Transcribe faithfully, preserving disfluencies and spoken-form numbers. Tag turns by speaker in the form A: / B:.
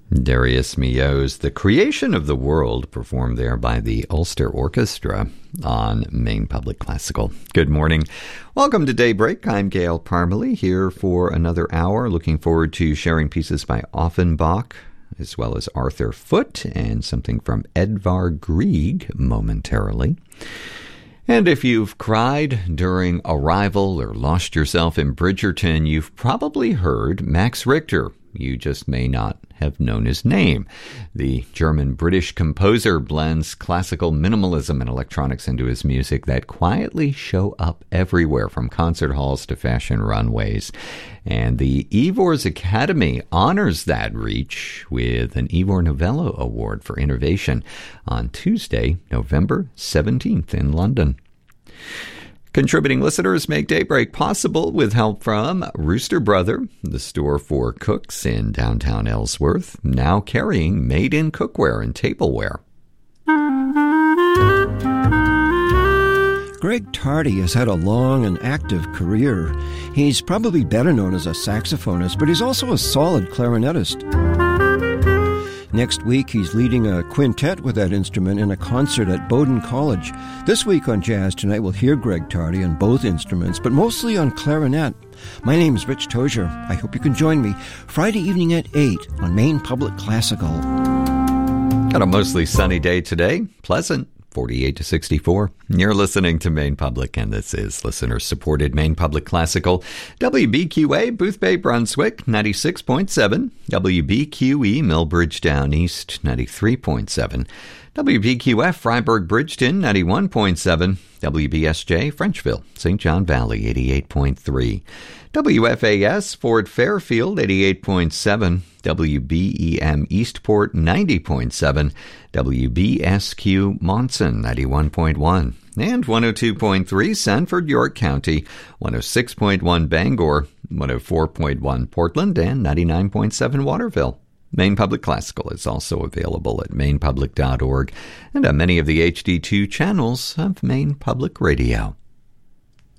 A: Darius Milhaud's The Creation of the World, performed there by the Ulster Orchestra on Maine Public Classical. Good morning. Welcome to Daybreak. I'm Gail Parmalee, here for another hour. Looking forward to sharing pieces by Offenbach, as well as Arthur Foote, and something from Edvard Grieg momentarily. And if you've cried during Arrival or lost yourself in Bridgerton, you've probably heard Max Richter. You just may not have known his name. The German-British composer blends classical minimalism and electronics into his music that quietly show up everywhere, from concert halls to fashion runways. And the Ivors Academy honors that reach with an Ivor Novello Award for Innovation on Tuesday, November seventeenth in London. Contributing listeners make Daybreak possible with help from Rooster Brother, the store for cooks in downtown Ellsworth, now carrying made-in cookware and tableware.
B: Greg Tardy has had a long and active career. He's probably better known as a saxophonist, but he's also a solid clarinetist. Next week, he's leading a quintet with that instrument in a concert at Bowdoin College. This week on Jazz Tonight, we'll hear Greg Tardy on both instruments, but mostly on clarinet. My name is Rich Tozier. I hope you can join me Friday evening at eight on Maine Public Classical.
A: Got a mostly sunny day today. Pleasant. forty-eight to sixty-four. You're listening to Maine Public, and this is listener-supported Maine Public Classical. W B Q A, Boothbay, Brunswick, ninety-six point seven. W B Q E, Millbridge Down East, ninety-three point seven. W B Q F, Freiburg, Bridgeton, ninety-one point seven. W B S J, Frenchville, Saint John Valley, eighty-eight point three. W F A S, Fort Fairfield, eighty-eight point seven. W B E M Eastport, ninety point seven. W B S Q Monson, ninety-one point one. And one oh two point three Sanford, York County, one oh six point one Bangor, one oh four point one Portland, and ninety-nine point seven Waterville. Maine Public Classical is also available at maine public dot org and on many of the H D two channels of Maine Public Radio.